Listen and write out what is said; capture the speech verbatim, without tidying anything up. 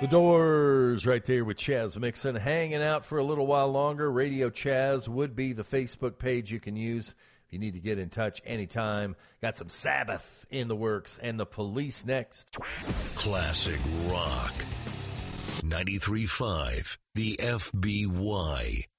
The Doors right there with Chaz Mixon hanging out for a little while longer. Radio Chaz would be the Facebook page you can use if you need to get in touch anytime. Got some Sabbath in the works and the Police next. Classic rock. ninety-three point five, the F B Y.